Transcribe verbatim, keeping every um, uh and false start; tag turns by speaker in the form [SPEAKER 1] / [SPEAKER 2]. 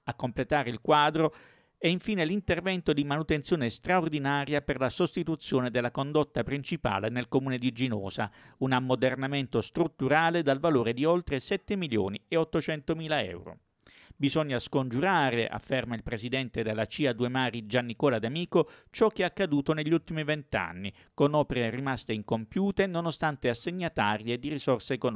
[SPEAKER 1] A completare il quadro e infine l'intervento di manutenzione straordinaria per la sostituzione della condotta principale nel comune di Ginosa, un ammodernamento strutturale dal valore di oltre sette milioni e ottocentomila euro. Bisogna scongiurare, afferma il presidente della C I A Due Mari Giannicola D'Amico, ciò che è accaduto negli ultimi vent'anni, con opere rimaste incompiute nonostante assegnatarie di risorse economiche.